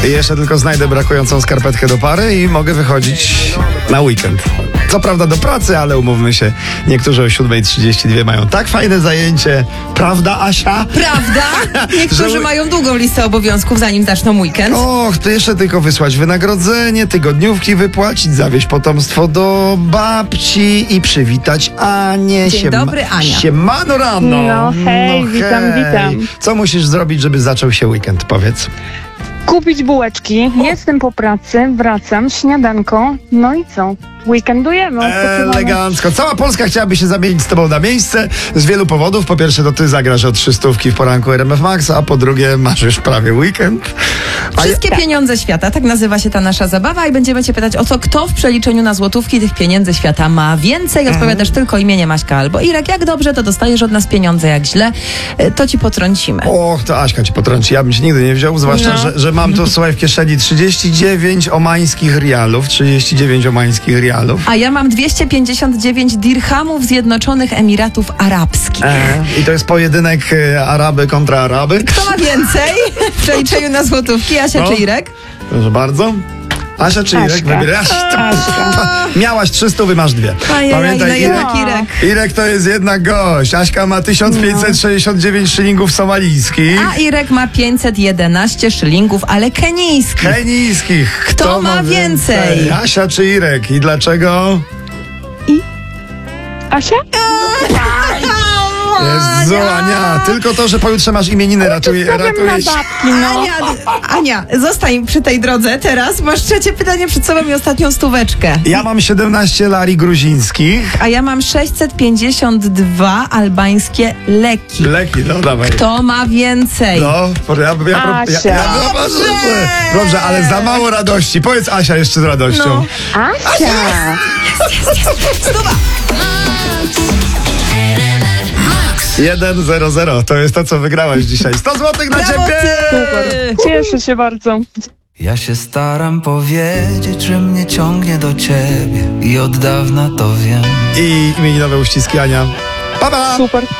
Jeszcze tylko znajdę brakującą skarpetkę do pary i mogę wychodzić na weekend. Co prawda do pracy, ale umówmy się, niektórzy o 7:32 mają tak fajne zajęcie. Prawda, Asia? Prawda? Niektórzy mają długą listę obowiązków, zanim zaczną weekend. Och, to jeszcze tylko wysłać wynagrodzenie, tygodniówki wypłacić, zawieźć potomstwo do babci i przywitać Anię. Dzień dobry, Ania. Siemano rano. No hej, witam. Co musisz zrobić, żeby zaczął się weekend, powiedz? Kupić bułeczki, jestem po pracy, wracam, śniadanko, no i co? Weekendujemy. Elegancko. Cała Polska chciałaby się zamienić z tobą na miejsce z wielu powodów. Po pierwsze, to ty zagrasz o 300 w poranku RMF Max, a po drugie, masz już prawie weekend. Wszystkie pieniądze świata, tak nazywa się ta nasza zabawa i będziemy cię pytać o to, kto w przeliczeniu na złotówki tych pieniędzy świata ma więcej. Odpowiadasz tylko imienie Maćka albo Irek. Jak dobrze, to dostajesz od nas pieniądze, jak źle, to ci potrącimy. Och, to Aśka ci potrąci. Ja bym ci nigdy nie wziął, zwłaszcza, że mam tu, słuchaj, w kieszeni 39 omańskich rialów. 39 omańskich rialów. A ja mam 259 dirhamów Zjednoczonych Emiratów Arabskich. I to jest pojedynek Araby kontra Araby. Kto ma więcej w przeliczeniu na złotówki? Asia czy Irek? Proszę bardzo. Asia czy Irek? Aśka. Wybierasz. Miałaś 300, wy masz 2. Pamiętaj, Irek. Irek to jest jednak gość. Aśka ma 1569 szylingów somalijskich. A Irek ma 511 szylingów, ale kenijskich. Kenijskich. Kto ma więcej? Asia czy Irek? I dlaczego? Asia? Jezu, Ania, tylko to, że pojutrze masz imieniny ratuje na babki, no. Ania, zostań przy tej drodze teraz. Masz trzecie pytanie przed sobą i ostatnią stóweczkę. Ja mam 17 lari gruzińskich. A ja mam 652 albańskie leki. Leki, no dawaj. Kto ma więcej? No, Asia. Dobrze, ale za mało radości. Powiedz Asia jeszcze z radością. No. Asia! Stuwa! 1-0-0, to jest to, co wygrałaś dzisiaj. 100 złotych na Brawo ciebie! ty! Cieszę się bardzo. Ja się staram powiedzieć, że mnie ciągnie do ciebie i od dawna to wiem. I imieninowe uściski Ania. Pa, pa! Super.